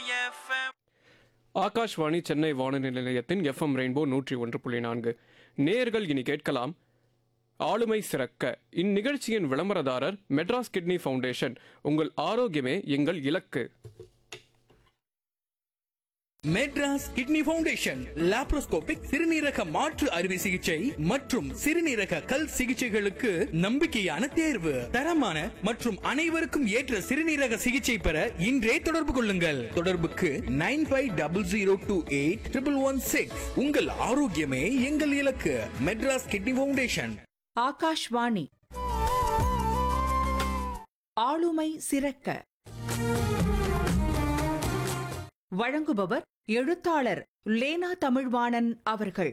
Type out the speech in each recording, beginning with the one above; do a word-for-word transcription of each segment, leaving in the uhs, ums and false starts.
ஆகாஷ்வாணி சென்னை வானொலி நிலையத்தின் FM rainbow நூற்றி ஒன்று புள்ளி நான்கு. நேர்கள் இனி கேட்கலாம் ஆளுமை சிறக்க. இந்நிகழ்ச்சியின் விளம்பரதாரர் மெட்ராஸ் கிட்னி ஃபவுண்டேஷன். உங்கள் ஆரோக்கியமே எங்கள் இலக்கு. மெட்ராஸ் கிட்னி ஃபவுண்டேஷன் லாப்ரோஸ்கோபிக் சிறுநீரக மாற்று அறுவை சிகிச்சை மற்றும் சிறுநீரக கல் சிகிச்சைகளுக்கு நம்பிக்கையான தேர்வு. தரமான மற்றும் அனைவருக்கும் ஏற்ற சிறுநீரக சிகிச்சை பெற இன்றே தொடர்பு கொள்ளுங்கள். தொடர்புக்கு nine five double zero two eight triple one six. உங்கள் ஆரோக்கியமே எங்கள் இலக்கு. Madras kidney foundation. ஆகாஷ்வாணி ஆளுமை சிறக்க. வழங்குபவர் எழுத்தாளர் லேனா தமிழ்வாணன் அவர்கள்.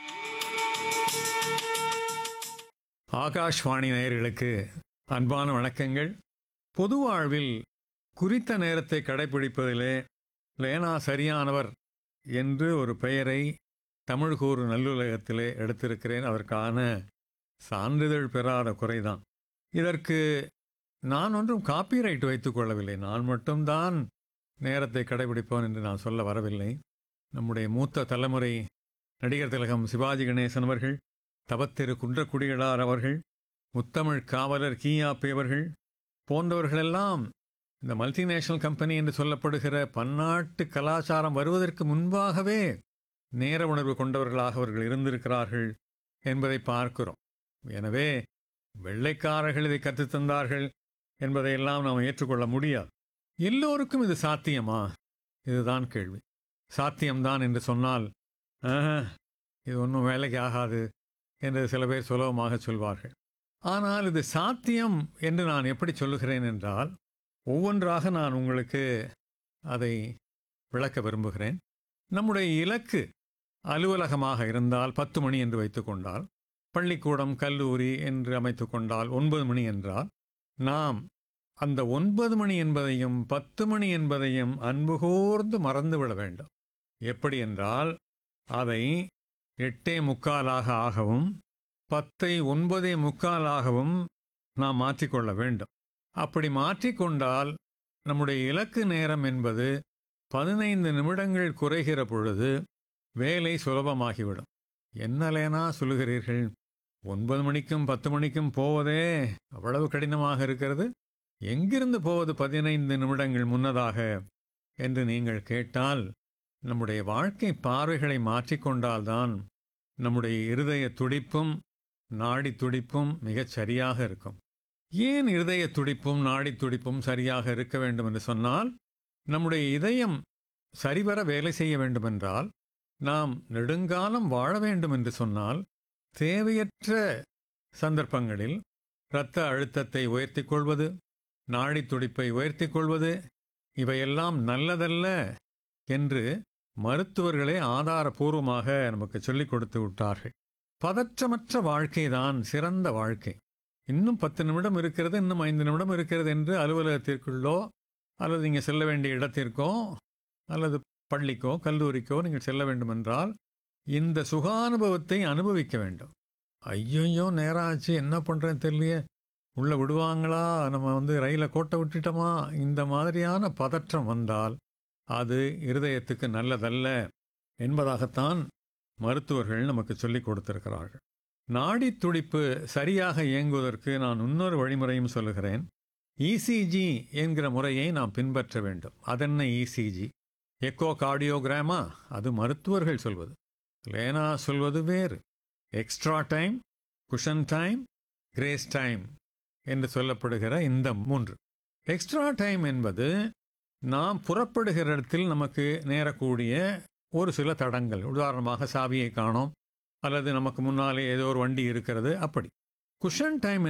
ஆகாஷ்வாணி நேயர்களுக்கு அன்பான வணக்கங்கள். பொது வாழ்வில் குறித்த நேரத்தை கடைபிடிப்பதிலே லேனா சரியானவர் என்று ஒரு பெயரை தமிழ்கூறு நல்லுலகத்திலே எடுத்திருக்கிறேன். அதற்கான சான்றிதழ் பெறாத குறைதான். இதற்கு நான் ஒன்றும் காப்பிரைட் வைத்துக் கொள்ளவில்லை. நான் மட்டும்தான் நேரத்தை கடைபிடிப்போன் என்று நான் சொல்ல வரவில்லை. நம்முடைய மூத்த தலைமுறை நடிகர் திலகம் சிவாஜி கணேசன் அவர்கள், தவத்திரு குன்றக்குடிகளார் அவர்கள், முத்தமிழ் காவலர் கீயாப்பி அவர்கள் போன்றவர்களெல்லாம் இந்த மல்டிநேஷனல் கம்பெனி என்று சொல்லப்படுகிற பன்னாட்டு கலாச்சாரம் வருவதற்கு முன்பாகவே நேர உணர்வு கொண்டவர்களாக அவர்கள் இருந்திருக்கிறார்கள் என்பதை பார்க்கிறோம். எனவே வெள்ளைக்காரர்கள் இதை கற்றுத்தந்தார்கள் என்பதையெல்லாம் நாம் ஏற்றுக்கொள்ள முடியாது. எல்லோருக்கும் இது சாத்தியமா? இதுதான் கேள்வி. சாத்தியம்தான் என்று சொன்னால் இது ஒன்றும் வேலைக்கு ஆகாது என்று சில பேர் சுலபமாக சொல்வார்கள். ஆனால் இது சாத்தியம் என்று நான் எப்படி சொல்லுகிறேன் என்றால், ஒவ்வொன்றாக நான் உங்களுக்கு அதை விளக்க விரும்புகிறேன். நம்முடைய இலக்கு அலுவலகமாக இருந்தால் பத்து மணி என்று வைத்துக்கொண்டால், பள்ளிக்கூடம் கல்லூரி என்று அமைத்து கொண்டால் ஒன்பது மணி என்றால், நாம் அந்த ஒன்பது மணி என்பதையும் பத்து மணி என்பதையும் அன்பு கூர்ந்து மறந்துவிட வேண்டும். எப்படி என்றால், அதை எட்டே முக்காலாக ஆகவும் பத்தை ஒன்பதே முக்காலாகவும் நாம் மாற்றிக்கொள்ள வேண்டும். அப்படி மாற்றிக்கொண்டால் நம்முடைய இலக்கு நேரம் என்பது பதினைந்து நிமிடங்கள் குறைகிற பொழுது வேலை சுலபமாகிவிடும். என்னலேனா சொல்லுகிறீர்கள், ஒன்பது மணிக்கும் பத்து மணிக்கும் போவதே அவ்வளவு கடினமாக இருக்கிறது, எங்கிருந்து போவது பதினைந்து நிமிடங்கள் முன்னதாக என்று நீங்கள் கேட்டால், நம்முடைய வாழ்க்கை பார்வைகளை மாற்றிக்கொண்டால்தான் நம்முடைய இருதய துடிப்பும் நாடி துடிப்பும் மிகச் சரியாக இருக்கும். ஏன் இருதய துடிப்பும் நாடி துடிப்பும் சரியாக இருக்க வேண்டும் என்று சொன்னால், நம்முடைய இதயம் சரிவர வேலை செய்ய வேண்டுமென்றால், நாம் நெடுங்காலம் வாழ வேண்டும் என்று சொன்னால், தேவையற்ற சந்தர்ப்பங்களில் இரத்த அழுத்தத்தை உயர்த்தி கொள்வது, நாடி துடிப்பை உயர்த்தி கொள்வது இவையெல்லாம் நல்லதல்ல என்று மருத்துவர்களே ஆதாரபூர்வமாக நமக்கு சொல்லிக் கொடுத்து விட்டார்கள். பதற்றமற்ற வாழ்க்கைதான் சிறந்த வாழ்க்கை. இன்னும் பத்து நிமிடம் இருக்கிறது, இன்னும் ஐந்து நிமிடம் இருக்கிறது என்று அலுவலகத்திற்குள்ளோ அல்லது நீங்கள் செல்ல வேண்டிய இடத்திற்கோ அல்லது பள்ளிக்கோ கல்லூரிக்கோ நீங்கள் செல்ல வேண்டுமென்றால் இந்த சுகானுபவத்தை அனுபவிக்க வேண்டும். ஐயோ நேரம் ஆச்சு, என்ன பண்ணுறேன்னு தெரியலையே, உள்ளே விடுவாங்களா, நம்ம வந்து ரயிலை கோட்டை விட்டுட்டோமா, இந்த மாதிரியான பதற்றம் வந்தால் அது இருதயத்துக்கு நல்லதல்ல என்பதாகத்தான் மருத்துவர்கள் நமக்கு சொல்லிக் கொடுத்திருக்கிறார்கள். நாடி துடிப்பு சரியாக இயங்குவதற்கு நான் இன்னொரு வழிமுறையும் சொல்லுகிறேன். இசிஜி என்கிற முறையை நாம் பின்பற்ற வேண்டும். அதென்ன இசிஜி? எக்கோ கார்டியோகிராமா? அது மருத்துவர்கள் சொல்வது. லேனா சொல்வது வேறு. Extra time, cushion time, grace time என்று சொல்லப்படுகிற இந்த மூன்று. எக்ஸ்ட்ரா டைம் என்பது நாம் புறப்படுகிற இடத்தில் நமக்கு நேரக்கூடிய ஒரு சில தடங்கள். உதாரணமாக சாவியை காணோம் அல்லது நமக்கு முன்னாலே ஏதோ ஒரு வண்டி இருக்கிறது, அப்படி. Cushion time